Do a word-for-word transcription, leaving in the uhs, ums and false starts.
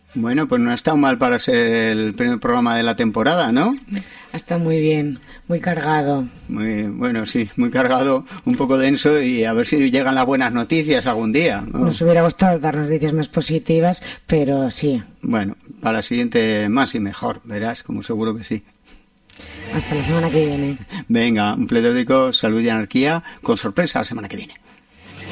Bueno, pues no ha estado mal para ser el primer programa de la temporada, ¿no? Ha estado muy bien, muy cargado. Muy, bueno, sí, muy cargado, un poco denso, y a ver si llegan las buenas noticias algún día, ¿no? Nos hubiera gustado dar noticias más positivas, pero sí. Bueno, para la siguiente más y mejor, verás, como seguro que sí. Hasta la semana que viene. Venga, un pletórico, salud y anarquía, con sorpresa la semana que viene.